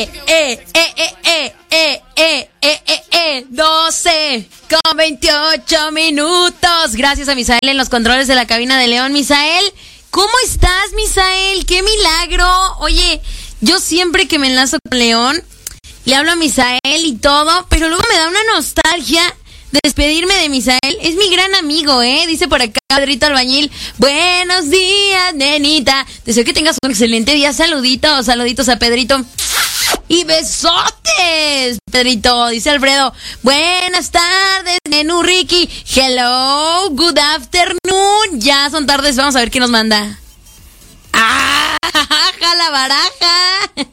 12:28. Gracias a Misael en los controles de la cabina de León. Misael, ¿cómo estás, Misael? ¡Qué milagro! Oye, yo siempre que me enlazo con León, le hablo a Misael y todo, pero luego me da una nostalgia de despedirme de Misael. Es mi gran amigo, dice por acá Pedrito Albañil. Buenos días, nenita. Deseo que tengas un excelente día. Saluditos a Pedrito. Y besotes, Pedrito, dice Alfredo. Buenas tardes, Nenu Ricky. Hello, good afternoon. Ya son tardes, vamos a ver qué nos manda. ¡Ah! ¡Ja la baraja!